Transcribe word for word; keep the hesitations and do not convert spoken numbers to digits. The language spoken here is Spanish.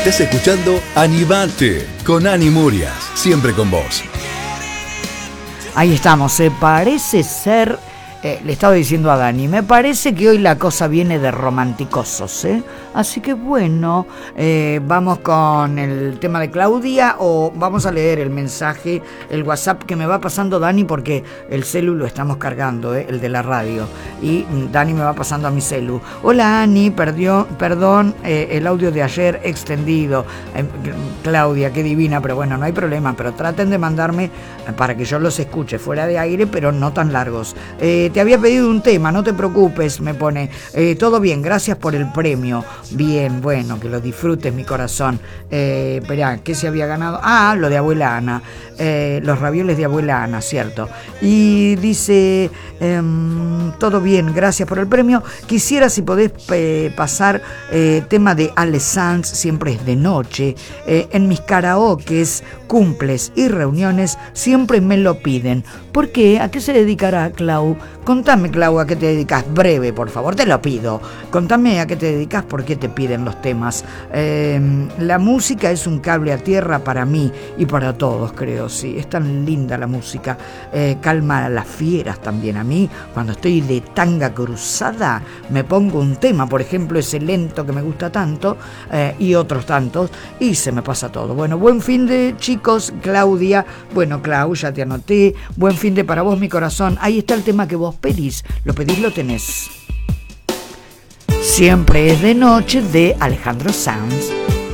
Estás escuchando Animate con Ani Murias, siempre con vos. Ahí estamos, se parece ser, eh, le estaba diciendo a Dani, me parece que hoy la cosa viene de romanticosos, ¿eh? Así que bueno, eh, vamos con el tema de Claudia o vamos a leer el mensaje, el WhatsApp que me va pasando Dani porque el celu lo estamos cargando, ¿eh? El de la radio, y Dani me va pasando a mi celu. Hola Ani, perdió, perdón eh, el audio de ayer extendido, eh, Claudia, qué divina, pero bueno, no hay problema, pero traten de mandarme para que yo los escuche fuera de aire, pero no tan largos. Eh, te había pedido un tema, no te preocupes, me pone, eh, todo bien, gracias por el premio. Bien, bueno, que lo disfrutes, mi corazón. Eh, esperá, ¿qué se había ganado? Ah, lo de Abuela Ana, eh, los ravioles de Abuela Ana, cierto. Y dice, eh, todo bien, gracias por el premio. Quisiera si podés eh, pasar eh, tema de Ale Sanz, siempre es de noche. Eh, en mis karaokes, cumples y reuniones siempre me lo piden. ¿Por qué? ¿A qué se dedicará Clau? Contame, Clau, ¿a qué te dedicas? Breve, por favor, te lo pido. Contame a qué te dedicas, por qué te piden los temas. Eh, la música es un cable a tierra para mí y para todos, creo, sí. Es tan linda la música. Eh, calma a las fieras también. A mí, cuando estoy de tanga cruzada, me pongo un tema, por ejemplo, ese lento que me gusta tanto, eh, y otros tantos, y se me pasa todo. Bueno, buen fin de, chicos. Claudia, bueno, Clau, ya te anoté. Buen fin de para vos, mi corazón. Ahí está el tema que vos pedís. Lo pedís, lo tenés. Siempre es de noche, de Alejandro Sanz.